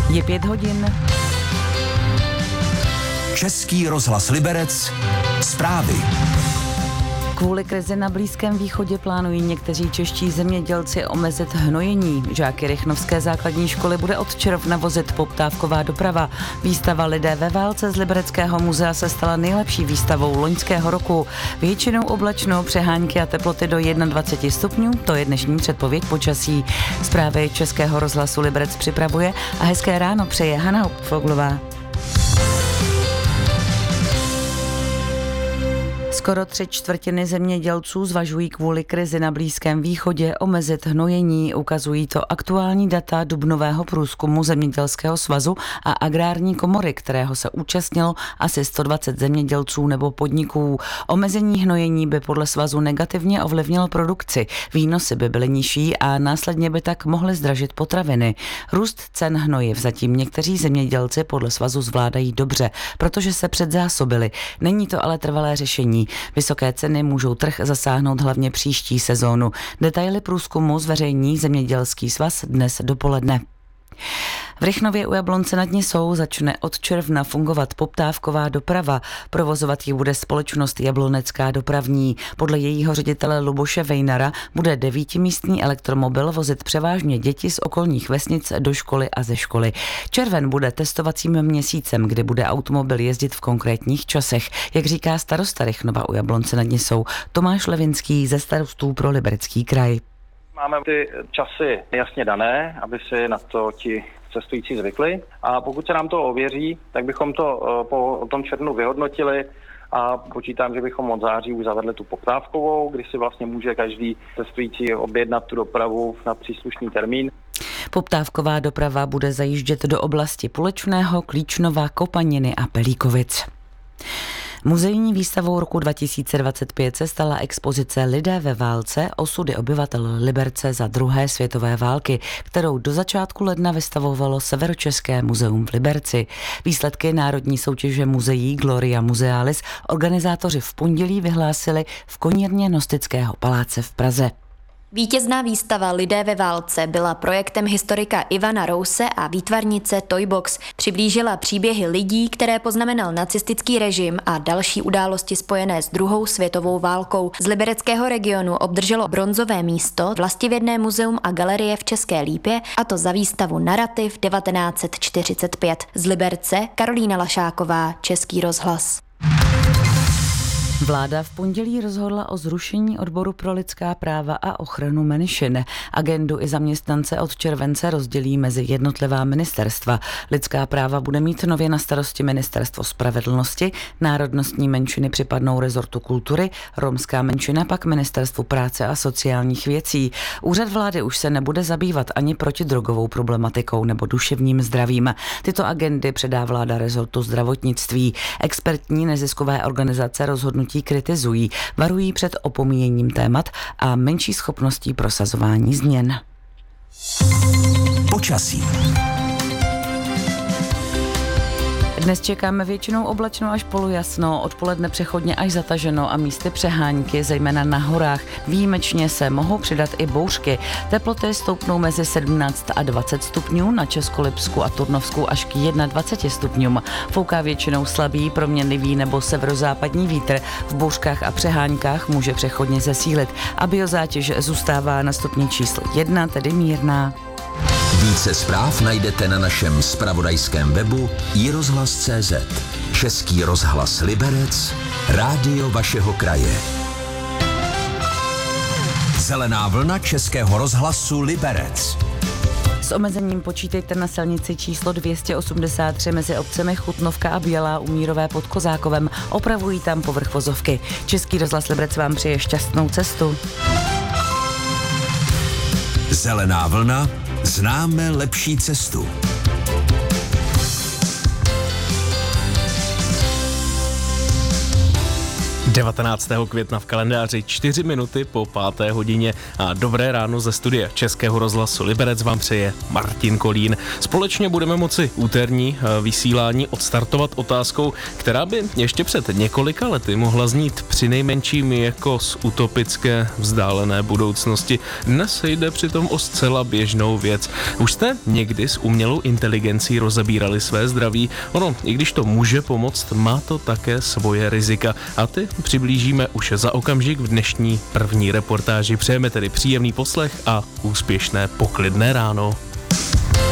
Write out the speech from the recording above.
Je 5 hodin. Český rozhlas Liberec. Zprávy. Kvůli krizi na Blízkém východě plánují někteří čeští zemědělci omezit hnojení. Žáky Rychnovské základní školy bude od června vozit poptávková doprava. Výstava Lidé ve válce z Libereckého muzea se stala nejlepší výstavou loňského roku. Většinou oblačno, přehánky a teploty do 21 stupňů, to je dnešní předpověď počasí. Zprávy Českého rozhlasu Liberec připravuje a hezké ráno přeje Hana Foglová. Skoro 3/4 zemědělců zvažují kvůli krizi na Blízkém východě omezit hnojení. Ukazují to aktuální data dubnového průzkumu Zemědělského svazu a Agrární komory, kterého se účastnilo asi 120 zemědělců nebo podniků. Omezení hnojení by podle svazu negativně ovlivnilo produkci. Výnosy by byly nižší a následně by tak mohly zdražit potraviny. Růst cen hnojiv zatím někteří zemědělci podle svazu zvládají dobře, protože se předzásobili. Není to ale trvalé řešení. Vysoké ceny můžou trh zasáhnout hlavně příští sezónu. Detaily průzkumu zveřejní Zemědělský svaz dnes dopoledne. V Rychnově u Jablonce nad Nisou začne od června fungovat poptávková doprava. Provozovat ji bude společnost Jablonecká dopravní. Podle jejího ředitele Luboše Vejnara bude 9místný elektromobil vozit převážně děti z okolních vesnic do školy a ze školy. Červen bude testovacím měsícem, kdy bude automobil jezdit v konkrétních časech, jak říká starosta Rychnova u Jablonce nad Nisou Tomáš Levinský ze starostů pro Liberecký kraj. Máme ty časy jasně dané, aby si na to ti cestující zvykli, a pokud se nám to ověří, tak bychom to po tom červnu vyhodnotili a počítám, že bychom od září už zavedli tu poptávkovou, kdy si vlastně může každý cestující objednat tu dopravu na příslušný termín. Poptávková doprava bude zajíždět do oblasti Pulečného, Klíčnova, Kopaniny a Pelíkovic. Muzejní výstavou roku 2025 se stala expozice Lidé ve válce, osudy obyvatel Liberce za druhé světové války, kterou do začátku ledna vystavovalo Severočeské muzeum v Liberci. Výsledky národní soutěže muzeí Gloria Musealis organizátoři v pondělí vyhlásili v konírně Nostického paláce v Praze. Vítězná výstava Lidé ve válce byla projektem historika Ivana Rouse a výtvarnice Toybox. Přiblížila příběhy lidí, které poznamenal nacistický režim a další události spojené s druhou světovou válkou. Z libereckého regionu obdrželo bronzové místo Vlastivědné muzeum a galerie v České Lípě, a to za výstavu Narrativ 1945. Z Liberce Karolína Lašáková, Český rozhlas. Vláda v pondělí rozhodla o zrušení odboru pro lidská práva a ochranu menšin. Agendu i zaměstnance od července rozdělí mezi jednotlivá ministerstva. Lidská práva bude mít nově na starosti Ministerstvo spravedlnosti, národnostní menšiny připadnou rezortu kultury, romská menšina pak Ministerstvu práce a sociálních věcí. Úřad vlády už se nebude zabývat ani protidrogovou problematikou nebo duševním zdravím. Tyto agendy předá vláda rezortu zdravotnictví. Expertní neziskové organizace rozhodnutí kritizují, varují před opomíjením témat a menší schopností prosazování změn. Počasí. Dnes čekáme většinou oblačno až polojasno, odpoledne přechodně až zataženo a místy přehánky, zejména na horách. Výjimečně se mohou přidat i bouřky. Teploty stoupnou mezi 17 a 20 stupňů, na Českolipsku a Turnovsku až k 21 stupňům. Fouká většinou slabý, proměnlivý nebo severozápadní vítr. V bouřkách a přeháňkách může přechodně zesílit a biozátěž zůstává na stupni číslo 1, tedy mírná. Více zpráv najdete na našem zpravodajském webu iRozhlas.cz. Český rozhlas Liberec, rádio vašeho kraje. Zelená vlna Českého rozhlasu Liberec. S omezením počítejte na silnici číslo 283 mezi obcemi Chutnovka a Bělá u Mírové pod Kozákovem. Opravují tam povrch vozovky. Český rozhlas Liberec vám přeje šťastnou cestu. Zelená vlna. Známe lepší cestu. 19. května v kalendáři, 4 minuty po 5. hodině a dobré ráno ze studia Českého rozhlasu Liberec vám přeje Martin Kolín. Společně budeme moci úterní vysílání odstartovat otázkou, která by ještě před několika lety mohla znít přinejmenším jako z utopické vzdálené budoucnosti. Dnes jde přitom o zcela běžnou věc. Už jste někdy s umělou inteligencí rozebírali své zdraví? Ono, i když to může pomoct, má to také svoje rizika. A ty přiblížíme už za okamžik v dnešní první reportáži. Přejeme tedy příjemný poslech a úspěšné poklidné ráno.